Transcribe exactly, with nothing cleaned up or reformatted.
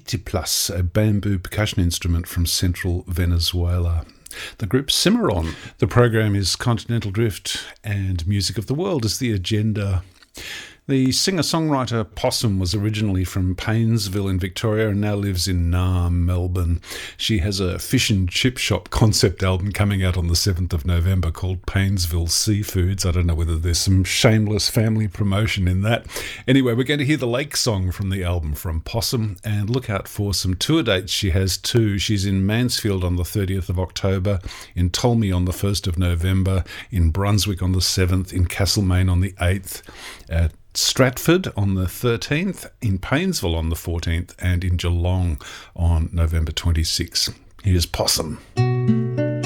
titiplas, a bamboo percussion instrument from central Venezuela. The group Cimarron. The program is Continental Drift, and Music of the World is the agenda. The singer-songwriter Possum was originally from Paynesville in Victoria and now lives in Naarm, Melbourne. She has a fish and chip shop concept album coming out on the seventh of November called Paynesville Seafoods. I don't know whether there's some shameless family promotion in that. Anyway, we're going to hear the Lake Song from the album from Possum, and look out for some tour dates. She has two. She's in Mansfield on the thirtieth of October, in Tolmi on the first of November, in Brunswick on the seventh, in Castlemaine on the eighth, at Stratford on the thirteenth, in Paynesville on the fourteenth, and in Geelong on November twenty-sixth. Here's Possum.